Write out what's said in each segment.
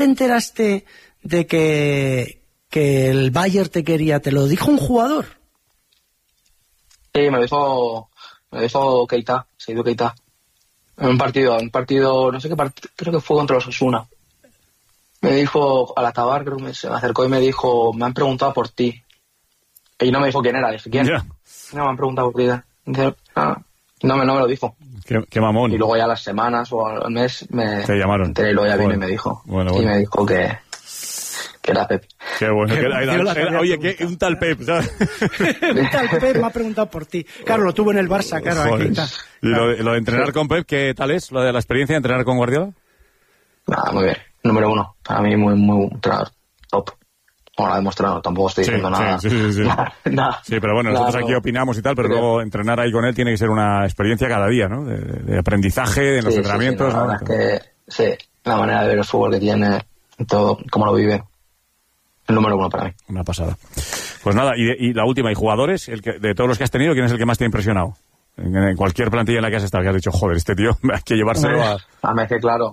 enteraste de que el Bayern te quería? ¿Te lo dijo un jugador? Sí, me lo dijo Keita, Seydou Keita. En un partido, no sé qué partido, creo que fue contra los Osasuna. Me dijo, al acabar, creo que se me acercó y me dijo, me han preguntado por ti. Y no me dijo quién era, dije, ¿quién? Yeah. No, me han preguntado por ti. No me lo dijo. Qué mamón. Y luego ya las semanas o al mes te llamaron. Enteré y luego ya vino y me dijo. Bueno. Y me dijo que era Pep. Qué bueno. Oye, un tal Pep, ¿sabes? Un tal Pep me ha preguntado por ti. Claro, lo tuvo en el Barça, claro. Joder. Aquí está. ¿Y lo de entrenar con Pep, qué tal es? ¿Lo de la experiencia de entrenar con Guardiola? Muy bien. Número 1. Para mí muy entrenador. Top. Bueno, lo ha demostrado. Tampoco estoy diciendo nada. Sí. Nada. Sí, pero bueno, nosotros aquí opinamos y tal, pero luego entrenar ahí con él tiene que ser una experiencia cada día, ¿no? De aprendizaje, en los entrenamientos. Sí, la verdad es que la manera de ver el fútbol que tiene, todo, cómo lo vive. El número 1 para mí. Una pasada. Pues nada, y la última, ¿y jugadores? De todos los que has tenido, ¿quién es el que más te ha impresionado? En cualquier plantilla en la que has estado, que has dicho, joder, este tío hay que llevárselo a Messi, claro.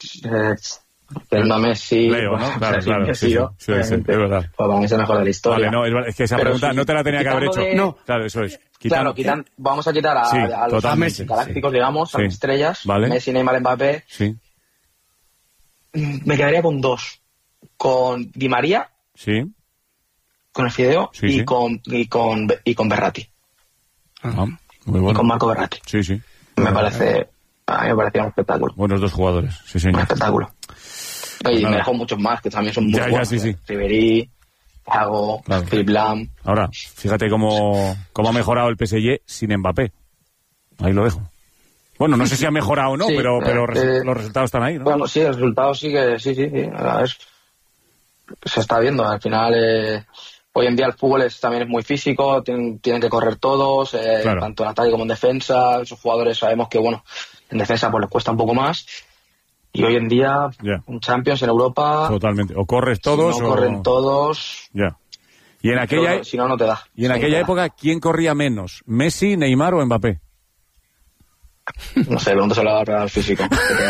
El Messi. Leo, ¿no? Claro, sí, es verdad. Pues para mí es el mejor de la historia. Vale, no, es que esa pregunta no te la tenía que haber hecho. No. Claro, eso es. Vamos a quitar a los Messi galácticos, digamos, a las estrellas. Vale. Messi, Neymar, Mbappé. Sí. Me quedaría con 2. Con Di María. Sí. Con el Fideo y con Berratti. Muy bueno. Y con Marco Berratti. Sí. A mí me parecía un espectáculo. Buenos dos jugadores, sí, señor. Un espectáculo. Y me dejó muchos más que también son muy buenos. Sí. Ribéry, Thiago, Philipp Lahm. Ahora, fíjate cómo ha mejorado el PSG sin Mbappé. Ahí lo dejo. Bueno, no sé si ha mejorado o no, pero los resultados están ahí, ¿no? Bueno, sí, los resultados sí. A ver, se está viendo. Al final, hoy en día el fútbol también es muy físico, tienen que correr todos, tanto en ataque como en defensa. Esos jugadores sabemos que, bueno, en defensa pues les cuesta un poco más. Y hoy en día, en Champions, en Europa... Totalmente. O corres todos si no corren todos... Ya. Y en aquella... Si no te da. Y en aquella época, ¿quién corría menos? ¿Messi, Neymar o Mbappé? No sé, pronto se lo va a dar al físico.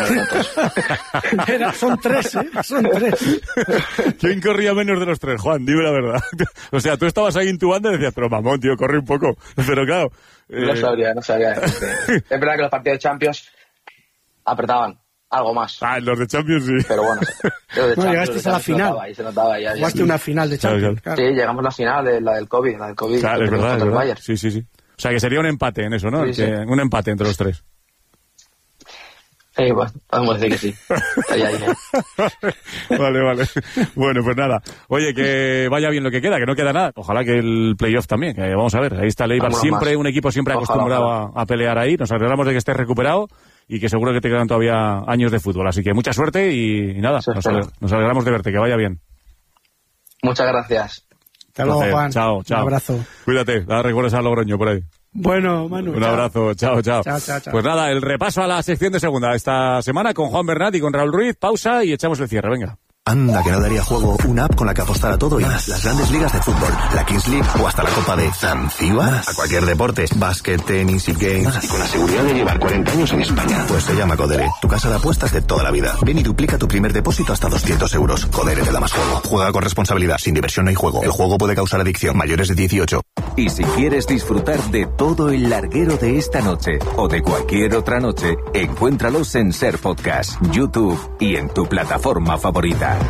Son 3, ¿eh? Son 3. ¿Quién corría menos de los 3, Juan? Dime la verdad. O sea, tú estabas ahí intubando y decías, pero mamón, tío, corre un poco. Pero claro... No sabría. Es verdad que los partidos de Champions apretaban algo más. Los de Champions sí. Pero bueno, llegaste a la final. Se notaba ahí. Jugaste una final de Champions. Claro. Sí, llegamos a la final de la del COVID. Claro, es verdad. Sí. O sea, que sería un empate en eso, ¿no? Sí. Un empate entre los 3. Sí, pues, podemos decir que sí. Ahí. Vale. Bueno, pues nada. Oye, que vaya bien lo que queda, que no queda nada. Ojalá que el playoff también, que vamos a ver. Ahí está el Eibar, siempre un equipo siempre acostumbrado a pelear ahí. Nos alegramos de que estés recuperado y que seguro que te quedan todavía años de fútbol. Así que mucha suerte y nada, nos alegramos de verte, que vaya bien. Muchas gracias. Hasta luego, Juan. Chao. Un abrazo. Cuídate, da recuerdos a Logroño por ahí. Bueno, Manu. Un abrazo, chao. Chao. Pues nada, el repaso a la sección de segunda esta semana con Juan Bernat y con Raúl Ruiz. Pausa y echamos el cierre, venga. Anda, que no daría juego una app con la que apostar a todo y más. Las grandes ligas de fútbol, la Kings League o hasta la Copa de Zanzíbar. A cualquier deporte, básquet, tenis y games. Y con la seguridad de llevar 40 años en España. Pues se llama Codere, tu casa de apuestas de toda la vida. Ven y duplica tu primer depósito hasta 200 euros. Codere te da más juego. Juega con responsabilidad. Sin diversión no hay juego. El juego puede causar adicción. Mayores de 18. Y si quieres disfrutar de todo el larguero de esta noche o de cualquier otra noche, encuéntralos en Ser Podcast, YouTube y en tu plataforma favorita.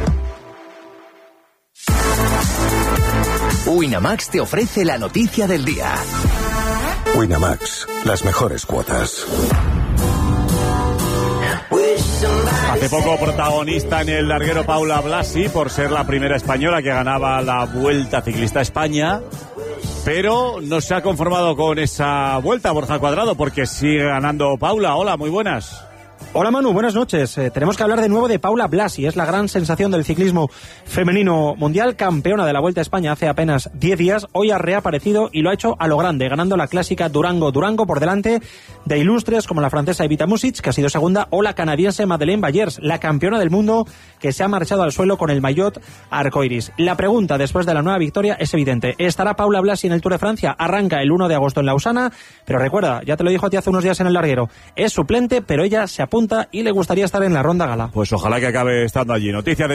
Winamax te ofrece la noticia del día. Winamax, las mejores cuotas. Hace poco protagonista en el larguero Paula Blasi por ser la primera española que ganaba la Vuelta Ciclista a España, pero no se ha conformado con esa vuelta, Borja Cuadrado, porque sigue ganando Paula. Hola, muy buenas. Hola Manu, buenas noches. Tenemos que hablar de nuevo de Paula Blasi. Es la gran sensación del ciclismo femenino mundial, campeona de la Vuelta a España hace apenas 10 días. Hoy ha reaparecido y lo ha hecho a lo grande, ganando la clásica Durango por delante de ilustres como la francesa Evita Music, que ha sido segunda, o la canadiense Madeleine Bayers, la campeona del mundo que se ha marchado al suelo con el maillot arcoiris. La pregunta después de la nueva victoria es evidente. ¿Estará Paula Blasi en el Tour de Francia? Arranca el 1 de agosto en Lausana, pero recuerda, ya te lo dijo a ti hace unos días en el larguero, es suplente, pero ella se apunta y le gustaría estar en la ronda gala. Pues ojalá que acabe estando allí. Noticia de